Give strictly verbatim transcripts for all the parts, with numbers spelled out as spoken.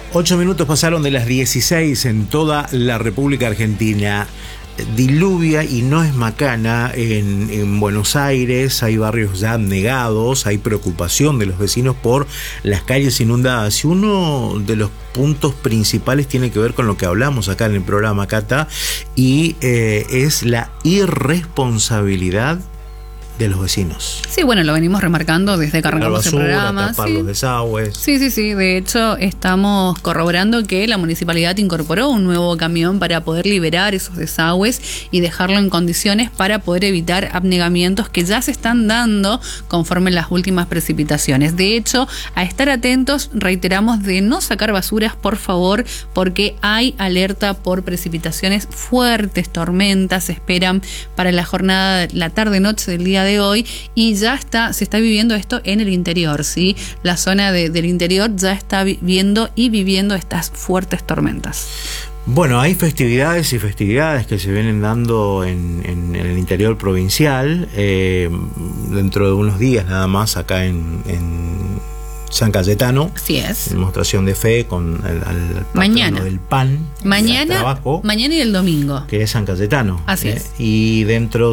Ocho minutos pasaron de las dieciséis en toda la República Argentina. Diluvia y no es macana en, en Buenos Aires, hay barrios ya abnegados, hay preocupación de los vecinos por las calles inundadas. Y uno de los puntos principales tiene que ver con lo que hablamos acá en el programa, Cata, y eh, es la irresponsabilidad de los vecinos. Sí, bueno, lo venimos remarcando desde que arrancamos el programa. Tapar sí. los desagües. Sí, sí, sí. De hecho, estamos corroborando que la municipalidad incorporó un nuevo camión para poder liberar esos desagües y dejarlo en condiciones para poder evitar abnegamientos que ya se están dando conforme las últimas precipitaciones. De hecho, a estar atentos, reiteramos de no sacar basuras, por favor, porque hay alerta por precipitaciones fuertes, tormentas, se esperan para la jornada, la tarde-noche del día de de hoy, y ya está, se está viviendo esto en el interior, ¿sí? La zona de, del interior ya está viviendo y viviendo estas fuertes tormentas. Bueno, hay festividades y festividades que se vienen dando en, en, en el interior provincial, eh, dentro de unos días nada más acá en, en San Cayetano. Así es. Demostración de fe con el, el mañana del pan. Mañana, trabajo, mañana y el domingo. Que es San Cayetano. Así eh, es. Y dentro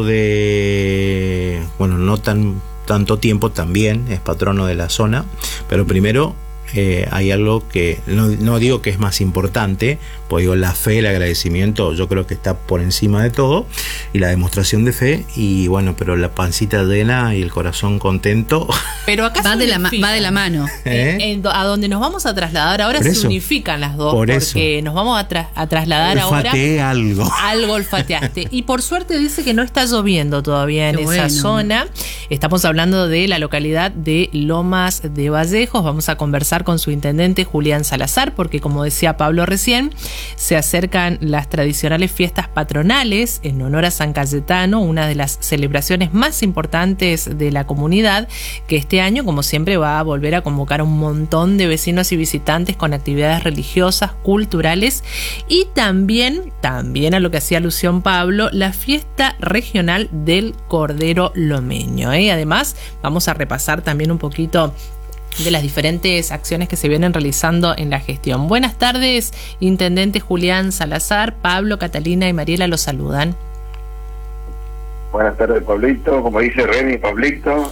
de, bueno, no tan tanto tiempo también es patrono de la zona, pero primero eh, hay algo que no, no digo que es más importante, pues digo, la fe, el agradecimiento, yo creo que está por encima de todo, y la demostración de fe, y bueno, pero la pancita llena y el corazón contento. Pero acá va, de la, va de la mano. ¿Eh? En, en, a donde nos vamos a trasladar ahora se unifican las dos, por porque eso. nos vamos a, tra a trasladar Olfateé ahora. algo. Algo olfateaste. Y por suerte dice que no está lloviendo todavía en Qué esa bueno. zona. Estamos hablando de la localidad de Lomas de Vallejos. Vamos a conversar con su intendente Julián Salazar, porque como decía Pablo recién, se acercan las tradicionales fiestas patronales en honor a San Cayetano, una de las celebraciones más importantes de la comunidad, que este año, como siempre, va a volver a convocar a un montón de vecinos y visitantes con actividades religiosas, culturales y también, también a lo que hacía alusión Pablo, la fiesta regional del Cordero Lomeño, ¿eh? Además, vamos a repasar también un poquito de las diferentes acciones que se vienen realizando en la gestión. Buenas tardes, intendente Julián Salazar. Pablo, Catalina y Mariela los saludan. Buenas tardes, Pablito, como dice Remy, Pablito.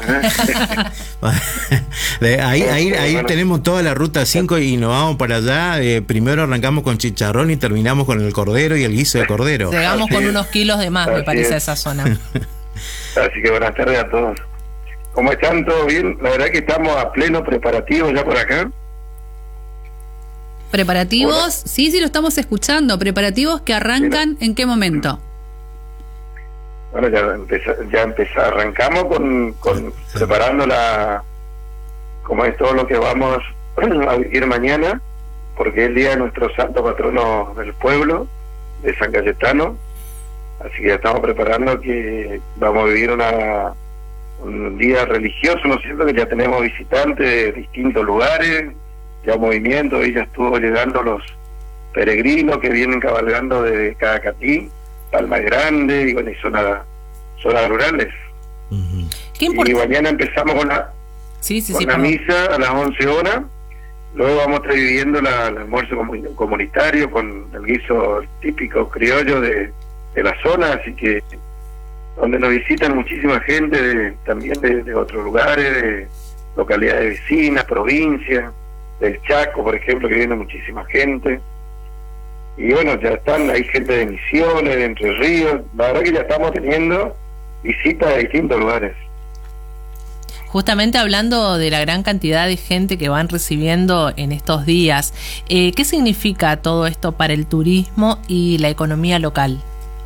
¿eh? ahí ahí, ahí bueno. tenemos toda la ruta cinco y nos vamos para allá. Eh, primero arrancamos con chicharrón y terminamos con el cordero y el guiso de cordero. Llegamos con unos kilos de más, Así me parece, es. a esa zona. Así que buenas tardes a todos. ¿Cómo están? ¿Todo bien? La verdad que estamos a pleno preparativo ya por acá. ¿Preparativos? Hola. Sí, sí, lo estamos escuchando. ¿Preparativos que arrancan Mira. en qué momento? Bueno, ya empezó, ya empezó, arrancamos con, con preparando la, como es todo lo que vamos a vivir mañana, porque es el día de nuestro santo patrono del pueblo, de San Cayetano. Así que ya estamos preparando que vamos a vivir una un día religioso, ¿no es cierto? Que ya tenemos visitantes de distintos lugares, ya movimiento, y ya estuvo llegando los peregrinos que vienen cabalgando de Cadacatí, Palma Grande y bueno, y zonas zonas rurales. Uh-huh. ¿Qué y mañana empezamos con la, sí, sí, con sí, la perdón. misa a las once horas, luego vamos a estar viviendo la, el almuerzo comunitario con el guiso típico criollo de, de la zona, así que donde nos visitan muchísima gente de, también de, de otros lugares, de localidades vecinas, provincias, del Chaco, por ejemplo, que viene muchísima gente. Y bueno, ya están, hay gente de Misiones, de Entre Ríos, la verdad que ya estamos teniendo visitas de distintos lugares. Justamente hablando de la gran cantidad de gente que van recibiendo en estos días, eh, ¿qué significa todo esto para el turismo y la economía local?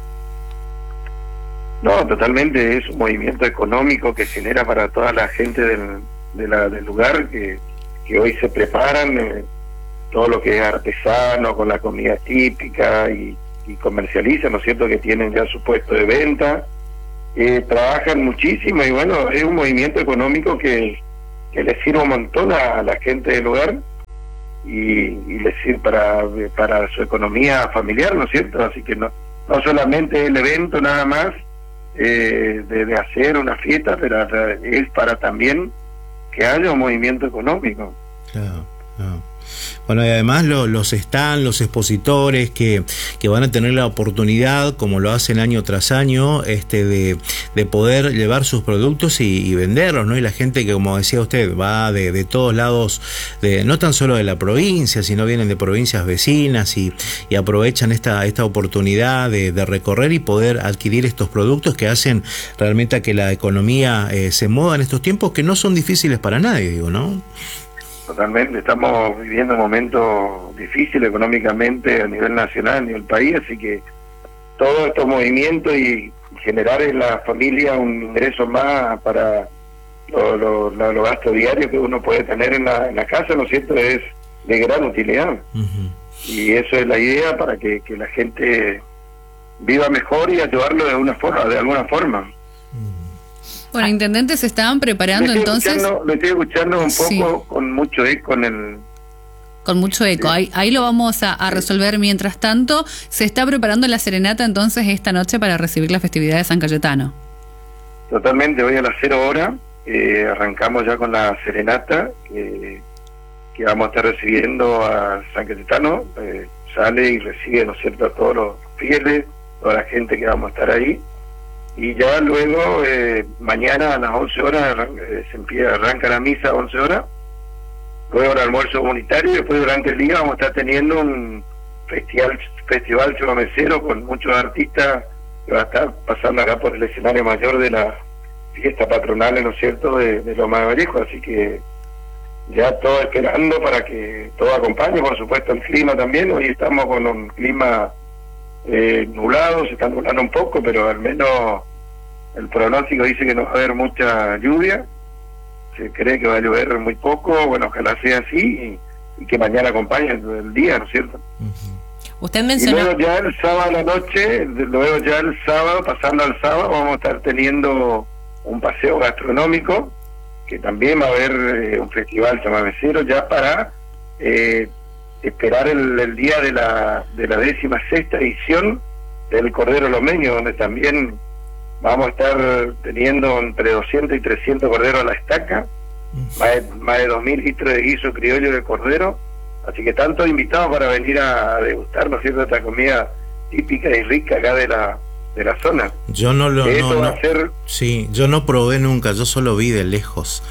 No, totalmente, es un movimiento económico que genera para toda la gente del, de la, del lugar que, que hoy se preparan, eh, todo lo que es artesano, con la comida típica y, y comercializan, ¿no es cierto?, que tienen ya su puesto de venta, eh, trabajan muchísimo y bueno, es un movimiento económico que, que les sirve un montón a, a la gente del lugar y, y les sirve para, para su economía familiar, ¿no es cierto? Así que no, no solamente el evento nada más, Eh, de, de hacer una fiesta, pero es para también que haya un movimiento económico. Claro, No. Bueno, y además lo, los stands, los expositores que, que van a tener la oportunidad, como lo hacen año tras año, este de, de poder llevar sus productos y, y venderlos, ¿no? Y la gente que, como decía usted, va de, de todos lados, de, no tan solo de la provincia, sino vienen de provincias vecinas y, y aprovechan esta, esta oportunidad de, de recorrer y poder adquirir estos productos que hacen realmente a que la economía eh, se mueva en estos tiempos que no son difíciles para nadie, digo, ¿no? Totalmente, estamos viviendo un momento difícil económicamente a nivel nacional, a nivel país, así que todos estos movimientos y generar en la familia un ingreso más para los lo, lo, lo gastos diarios que uno puede tener en la, en la casa, ¿no es cierto?, es de gran utilidad. Uh-huh. Y eso es la idea para que, que la gente viva mejor y ayudarlo de alguna forma, de alguna forma. Bueno, intendente, se estaban preparando lo entonces. Lo estoy escuchando un poco sí. con mucho eco en el. Con mucho eco. Sí. Ahí, ahí lo vamos a, a resolver. Mientras tanto, se está preparando la serenata entonces esta noche para recibir la festividad de San Cayetano. Totalmente, hoy a las cero horas eh, arrancamos ya con la serenata eh, que vamos a estar recibiendo a San Cayetano. Eh, sale y recibe, ¿no es cierto?, a todos los fieles, toda la gente que vamos a estar ahí. Y ya luego, eh, mañana a las once horas, eh, se empieza, arranca la misa a once horas, luego el almuerzo comunitario, y después durante el día vamos a estar teniendo un festival festival chamamecero con muchos artistas que va a estar pasando acá por el escenario mayor de la fiesta patronal, ¿no es cierto?, de, de Loma de Vallejo, así que ya todo esperando para que todo acompañe, por supuesto el clima también. Hoy estamos con un clima eh, nublado, se está nublando un poco, pero al menos el pronóstico dice que no va a haber mucha lluvia, se cree que va a llover muy poco, bueno, ojalá sea así, y, y que mañana acompañe el, el día, ¿no es cierto? Uh-huh. Usted mencionó... Y luego ya el sábado a la noche, luego ya el sábado, pasando al sábado, vamos a estar teniendo un paseo gastronómico, que también va a haber eh, un festival chamamecero ya para eh, esperar el, el día de la de la décima sexta edición del Cordero Lomeño, donde también vamos a estar teniendo entre doscientos y trescientos corderos a la estaca, más de, más de dos mil litros de guiso criollo de cordero, así que tantos invitados para venir a, a degustar, ¿no es cierto?, esta comida típica y rica acá de la de la zona. Yo no lo no, no, va a ser... sí, yo no probé nunca, yo solo vi de lejos.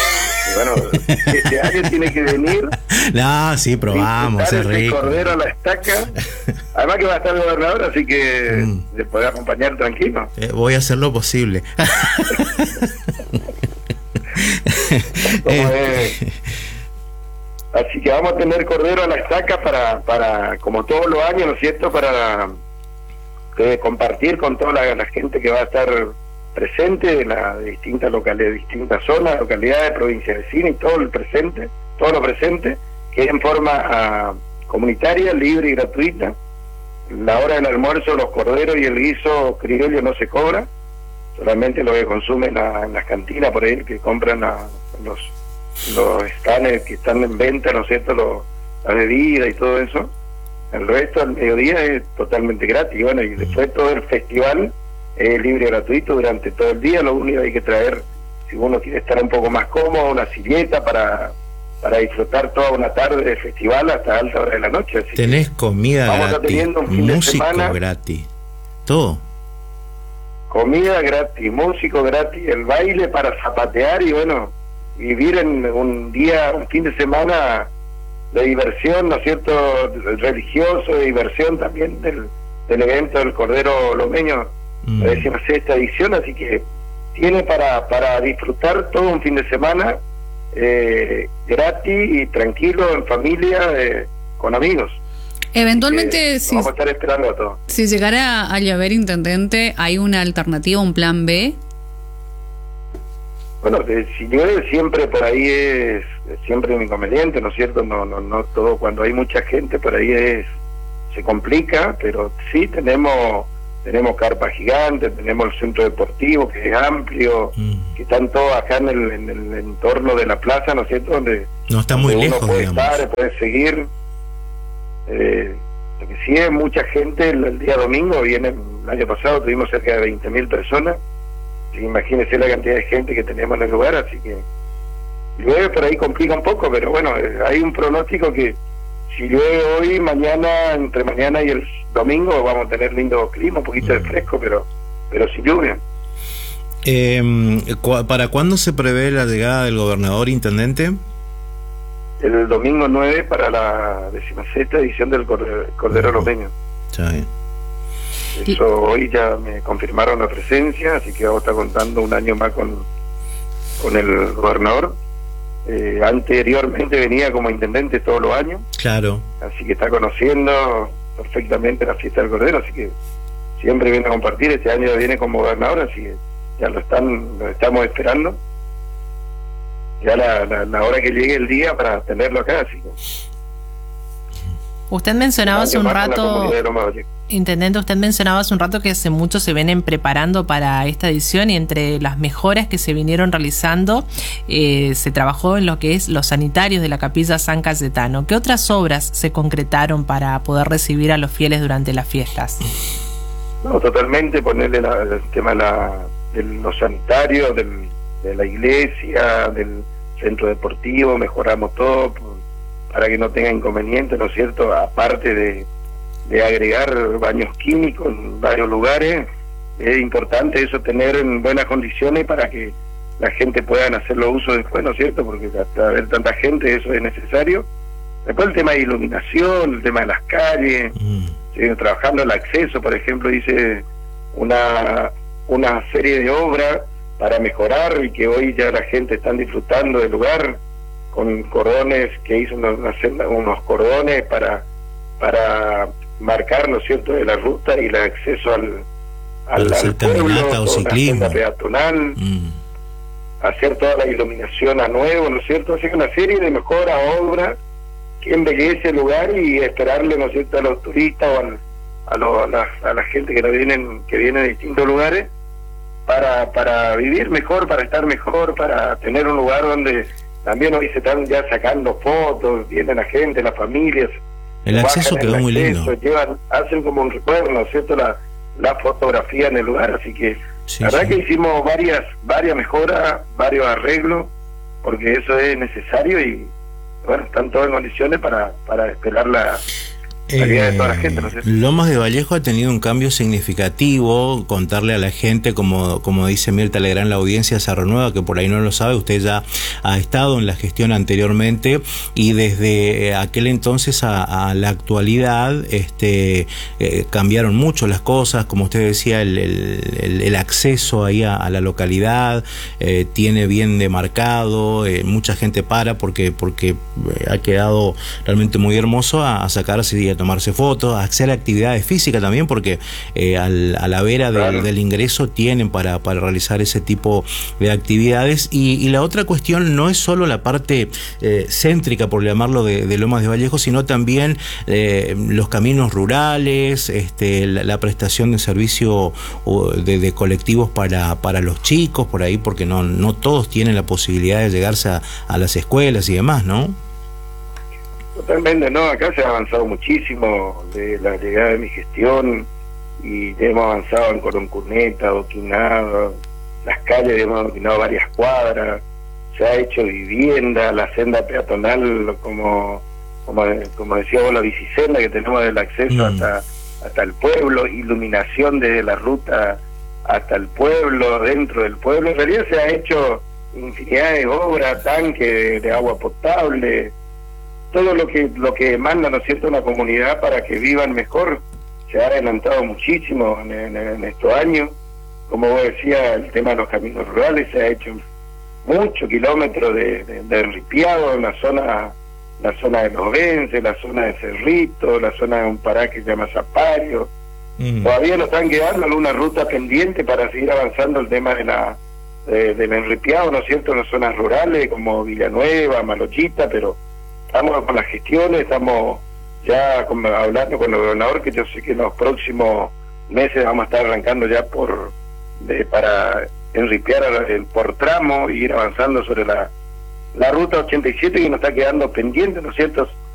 Y bueno, este año tiene que venir. No, sí, probamos, es rico. Cordero a la estaca. Además que va a estar el gobernador, así que mm. se puede acompañar tranquilo. Eh, voy a hacer lo posible. eh, así que vamos a tener cordero a la estaca para, para como todos los años, ¿no es cierto?, para eh, compartir con toda la, la gente que va a estar presente de las distintas localidades, distintas zonas, localidades, provincias vecinas y todo el presente, todo lo presente, que es en forma uh, comunitaria, libre y gratuita. La hora del almuerzo, los corderos y el guiso criollo no se cobra, solamente lo que consumen la, en las cantinas por ahí, que compran a, los los stands que están en venta, ¿no es cierto?, los, la bebida y todo eso. El resto al mediodía es totalmente gratis. Bueno, y después todo el festival es libre y gratuito durante todo el día. Lo único que hay que traer, si uno quiere estar un poco más cómodo, una silleta para para disfrutar toda una tarde de festival hasta alta hora de la noche. Así tenés comida vamos gratis, un fin músico de semana, gratis, todo. Comida gratis, músico gratis, el baile para zapatear y bueno, vivir en un día, un fin de semana de diversión, ¿no es cierto?, religioso, de diversión también del, del evento del Cordero Lomeño, mm. la décima sexta edición, así que tiene para, para disfrutar todo un fin de semana eh, gratis y tranquilo, en familia, eh, con amigos. Eventualmente, eh, si, vamos a estar esperando a todos. Si llegara a llover, intendente, ¿hay una alternativa, un plan B? Bueno, eh, si llueve siempre por ahí es, es siempre un inconveniente, ¿no es cierto? No, no, no todo, cuando hay mucha gente por ahí es se complica, pero sí tenemos tenemos carpa gigante, tenemos el centro deportivo que es amplio, mm. que están todos acá en el, en el entorno de la plaza, ¿no es cierto? Donde no está muy uno lejos, puede digamos. estar, puede seguir. Eh, lo que sí es mucha gente, el, el día domingo viene, el año pasado tuvimos cerca de veinte mil personas. Sí, imagínese la cantidad de gente que tenemos en el lugar, así que llueve por ahí complica un poco, pero bueno, hay un pronóstico que si llueve hoy, mañana, entre mañana y el domingo vamos a tener lindo clima, un poquito de fresco, pero pero sin lluvia. Eh, ¿Para cuándo se prevé la llegada del gobernador intendente? El domingo nueve para la decimosexta edición del Cordero Lomeño. Está bien. Eso hoy ya me confirmaron la presencia, así que vamos a estar contando un año más con, con el gobernador. Eh, anteriormente venía como intendente todos los años. Claro. Así que está conociendo perfectamente la fiesta del Cordero, así que siempre viene a compartir. Este año viene como gobernador, así que ya lo están, lo estamos esperando. Ya la, la, la hora que llegue el día para tenerlo acá, así que... Usted mencionaba hace un rato, intendente, usted mencionaba hace un rato que hace mucho se vienen preparando para esta edición y entre las mejoras que se vinieron realizando eh, se trabajó en lo que es los sanitarios de la Capilla San Cayetano. ¿Qué otras obras se concretaron para poder recibir a los fieles durante las fiestas? No, totalmente, ponerle la, el tema de, la, de los sanitarios, del, de la iglesia, del centro deportivo, mejoramos todo para que no tenga inconvenientes, ¿no es cierto? Aparte de, de agregar baños químicos en varios lugares, es importante eso, tener en buenas condiciones para que la gente pueda hacerlo uso después, ¿no es cierto? Porque hasta ver tanta gente eso es necesario. Después el tema de iluminación, el tema de las calles, mm. ¿sí? Trabajando el acceso, por ejemplo, dice una, una serie de obras para mejorar y que hoy ya la gente está disfrutando del lugar, con cordones, que hizo una, una, unos cordones para para marcar, ¿no es cierto?, de la ruta y el acceso al, al, al pueblo, o ciclismo. Una peatonal, mm. hacer toda la iluminación a nuevo, ¿no es cierto?, hacer una serie de mejoras, obras que embellece el lugar y esperarle, ¿no es cierto?, a los turistas o al, a, lo, a, la, a la gente que, no vienen, que viene de distintos lugares para, para vivir mejor, para estar mejor, para tener un lugar donde también hoy se están ya sacando fotos, viene la gente, las familias. El acceso quedó muy lindo. Llevan, hacen como un recuerdo, ¿no es cierto?, la, la fotografía en el lugar, así que sí, la verdad sí. que hicimos varias varias mejoras, varios arreglos, porque eso es necesario y bueno, están todas en condiciones para, para esperar la... Eh, de toda la gente, ¿no sé? Lomas de Vallejo ha tenido un cambio significativo, contarle a la gente, como, como dice Mirta Legrand, la audiencia se renueva, que por ahí no lo sabe, usted ya ha estado en la gestión anteriormente y desde aquel entonces a, a la actualidad este, eh, cambiaron mucho las cosas, como usted decía, el, el, el acceso ahí a, a la localidad eh, tiene bien demarcado, eh, mucha gente para porque, porque ha quedado realmente muy hermoso a, a sacarse y a tomarse fotos, a hacer actividades físicas también, porque eh, al, a la vera del, claro. del ingreso tienen para, para realizar ese tipo de actividades. Y, y la otra cuestión no es solo la parte eh, céntrica, por llamarlo, de, de Lomas de Vallejo, sino también eh, los caminos rurales, este, la, la prestación de servicio de, de colectivos para, para los chicos, por ahí, porque no, no todos tienen la posibilidad de llegarse a, a las escuelas y demás, ¿no? Totalmente, no, acá se ha avanzado muchísimo de la llegada de mi gestión y hemos avanzado en Coroncuneta, adoquinado, las calles hemos adoquinado varias cuadras, se ha hecho vivienda, la senda peatonal, como como, como decía vos, la bicisenda que tenemos del acceso mm. hasta, hasta el pueblo, iluminación desde la ruta hasta el pueblo, dentro del pueblo, en realidad se ha hecho infinidad de obras, tanques de, de agua potable, todo lo que lo que demanda, ¿no es cierto?, una comunidad para que vivan mejor. Se ha adelantado muchísimo en, en, en estos años. Como vos decías, el tema de los caminos rurales, se ha hecho muchos kilómetros de, de, de enripiado en la zona la zona de Los Vences, la zona de Cerrito, la zona de un paraje que se llama Zapario. Mm. Todavía nos están quedando alguna ruta pendiente para seguir avanzando el tema de la de, del enripiado, ¿no es cierto?, en las zonas rurales como Villanueva, Malochita, pero estamos con las gestiones, estamos ya con, hablando con el gobernador, que yo sé que en los próximos meses vamos a estar arrancando ya por de, para enripear el, por tramo e ir avanzando sobre la, la ruta ochenta y siete que nos está quedando pendiente, ¿no es cierto?,